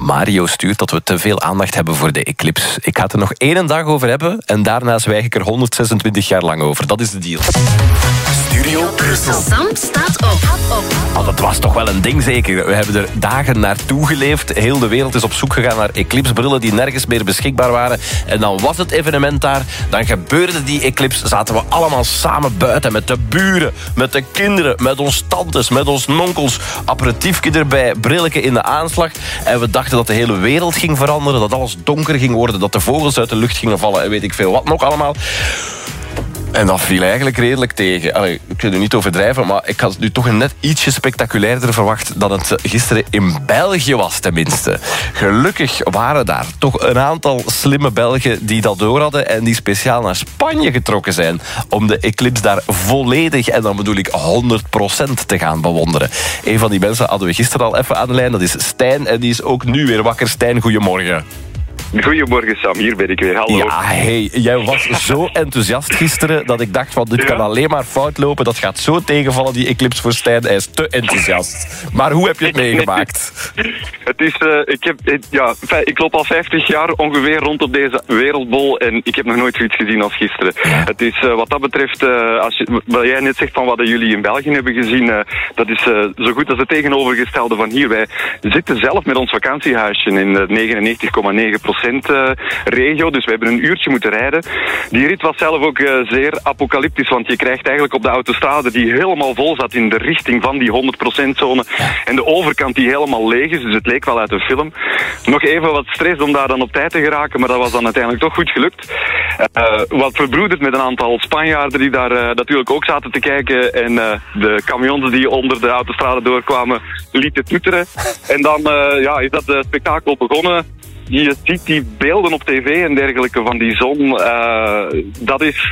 Mario stuurt dat we te veel aandacht hebben voor de eclipse. Ik ga het er nog 1 dag over hebben en daarna zwijg ik er 126 jaar lang over. Dat is de deal. Studio Brussel. Zand staat op. Oh, dat was toch wel een ding zeker. We hebben er dagen naartoe geleefd. Heel de wereld is op zoek gegaan naar eclipsebrillen die nergens meer beschikbaar waren. En dan was het evenement daar. Dan gebeurde die eclipse. Zaten we allemaal samen buiten met de buren, met de kinderen, met ons tantes, met ons nonkels. Aperitiefje erbij, brilletje in de aanslag. En we dachten dat de hele wereld ging veranderen. Dat alles donker ging worden. Dat de vogels uit de lucht gingen vallen. En weet ik veel wat nog allemaal. En dat viel eigenlijk redelijk tegen. Allee, ik wil het niet overdrijven, maar ik had nu toch een net ietsje spectaculairder verwacht dan het gisteren in België was, tenminste. Gelukkig waren daar toch een aantal slimme Belgen die dat door hadden en die speciaal naar Spanje getrokken zijn om de eclipse daar volledig, en dan bedoel ik 100% te gaan bewonderen. Een van die mensen hadden we gisteren al even aan de lijn, dat is Stijn, en die is ook nu weer wakker. Stijn, goedemorgen. Goedemorgen Sam, hier ben ik weer. Hallo. Ja, hey, jij was zo enthousiast gisteren dat ik dacht van dit kan alleen maar fout lopen. Dat gaat zo tegenvallen, die eclipse voor Stijn. Hij is te enthousiast. Maar hoe heb je het meegemaakt? Het is, ik loop al 50 jaar ongeveer rond op deze wereldbol en ik heb nog nooit zoiets gezien als gisteren. Het is wat dat betreft, wat jij net zegt van wat jullie in België hebben gezien, dat is zo goed als het tegenovergestelde van hier. Wij zitten zelf met ons vakantiehuisje in de 99,9% regio, dus we hebben een uurtje moeten rijden. Die rit was zelf ook zeer apocalyptisch, want je krijgt eigenlijk op de autostrade die helemaal vol zat in de richting van die 100% zone en de overkant die helemaal leeg is, dus het leek wel uit een film. Nog even wat stress om daar dan op tijd te geraken, maar dat was dan uiteindelijk toch goed gelukt. Wat verbroederd met een aantal Spanjaarden die daar natuurlijk ook zaten te kijken en de camions die onder de autostrade doorkwamen lieten toeteren. En dan is dat spektakel begonnen. Je ziet die beelden op tv en dergelijke van die zon. Dat is,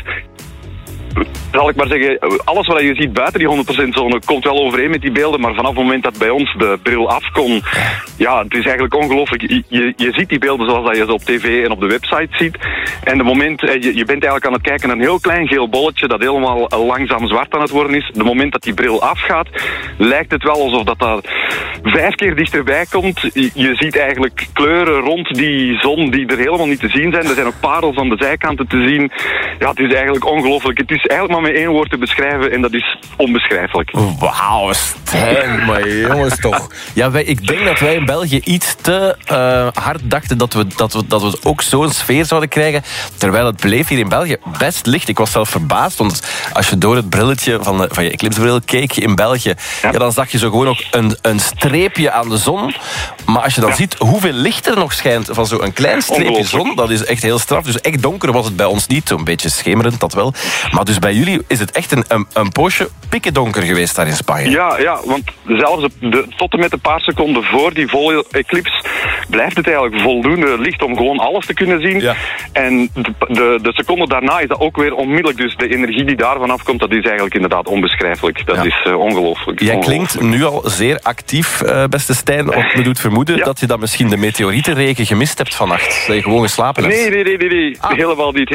zal ik maar zeggen, alles wat je ziet buiten die 100% zone komt wel overeen met die beelden, maar vanaf het moment dat bij ons de bril af kon, ja, het is eigenlijk ongelooflijk. Je ziet die beelden zoals dat je ze op tv en op de website ziet. En de moment, je bent eigenlijk aan het kijken naar een heel klein geel bolletje dat helemaal langzaam zwart aan het worden is. De moment dat die bril afgaat, lijkt het wel alsof dat 5 keer dichterbij komt. Je ziet eigenlijk kleuren rond die zon die er helemaal niet te zien zijn. Er zijn ook parels aan de zijkanten te zien. Ja, het is eigenlijk ongelooflijk. Het is eigenlijk maar met 1 woord te beschrijven en dat is onbeschrijfelijk. Wauw, Stijn, maar jongens toch. Ja, ik denk dat wij in België iets te hard dachten dat we ook zo'n sfeer zouden krijgen, terwijl het bleef hier in België best licht. Ik was zelf verbaasd, want als je door het brilletje van je eclipsebril keek in België, ja, dan zag je zo gewoon ook een streepje aan de zon. Maar als je dan ziet hoeveel licht er nog schijnt van zo'n klein streepje zon, dat is echt heel straf. Dus echt donker was het bij ons niet, zo'n beetje schemerend, dat wel. Maar dus bij jullie is het echt een poosje pikken donker geweest daar in Spanje. Ja, want zelfs tot en met een paar seconden voor die volle eclipse blijft het eigenlijk voldoende licht om gewoon alles te kunnen zien. Ja. En de seconde daarna is dat ook weer onmiddellijk. Dus de energie die daarvan afkomt, dat is eigenlijk inderdaad onbeschrijfelijk. Dat is ongelooflijk. Jij klinkt nu al zeer actief, beste Stijn. Wat me doet vermoeden dat je dan misschien de meteorietenregen gemist hebt vannacht. Dat je gewoon geslapen hebt. Nee. Helemaal niet.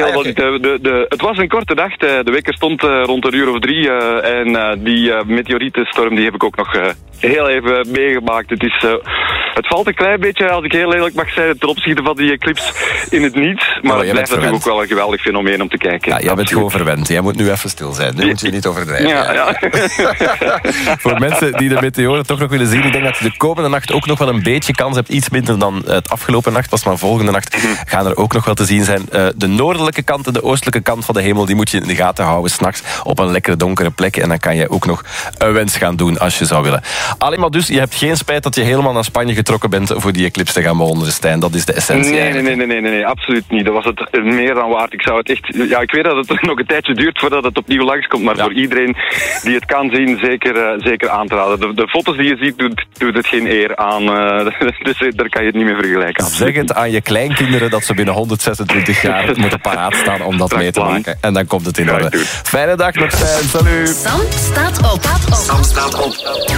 Het was een korte dag. De wekker stond rond 3:00 en die meteorietenstorm die heb ik ook nog heel even meegemaakt. Het valt een klein beetje, als ik heel eerlijk mag zijn, ten opzichte van die eclipse in het niets. Maar het blijft natuurlijk ook wel een geweldig fenomeen om te kijken. Ja, jij bent gewoon verwend. Jij moet nu even stil zijn. Nu moet je niet overdrijven. Ja. Voor mensen die de meteoren toch nog willen zien, ik denk dat je de komende nacht ook nog wel een beetje kans hebt. Iets minder dan het afgelopen nacht was, maar volgende nacht gaan er ook nog wel te zien zijn. De noordelijke kant en de oostelijke kant van de hemel, die moet je in de gaten houden s'nachts op een lekkere donkere plek. En dan kan je ook nog een wens gaan doen als je zou willen. Alleen maar dus, je hebt geen spijt dat je helemaal naar Spanje getrokken bent voor die eclipse te gaan bewonderen, Stijn. Dat is de essentie. Nee, absoluut niet. Dat was het meer dan waard. Ik zou het echt... Ja, ik weet dat het nog een tijdje duurt voordat het opnieuw langskomt, maar voor iedereen die het kan zien, zeker aan te raden. De foto's die je ziet, doet het geen eer aan. Dus daar kan je het niet meer vergelijken. Zeg het aan je kleinkinderen dat ze binnen 126 jaar moeten paraat staan om dat mee te maken. En dan komt het in orde. Fijne dag nog, Stijn. Salut. Zand staat op. Zand staat op.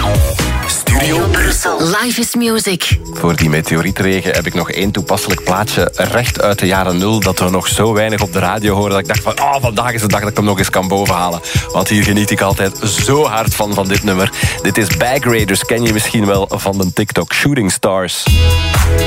Studio Brussel. Live is music. Voor die meteorietregen heb ik nog 1 toepasselijk plaatje recht uit de jaren 0 dat we nog zo weinig op de radio horen dat ik dacht van vandaag is de dag dat ik hem nog eens kan bovenhalen. Want hier geniet ik altijd zo hard van dit nummer. Dit is Bag Raiders, ken je misschien wel van de TikTok Shooting Stars.